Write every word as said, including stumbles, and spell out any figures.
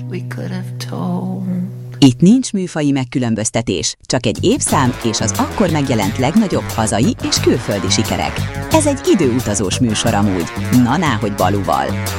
we could have told. Itt nincs műfaji megkülönböztetés, csak egy évszám és az akkor megjelent legnagyobb hazai és külföldi sikerek. Ez egy időutazós műsor amúgy, na náhogy Balúval.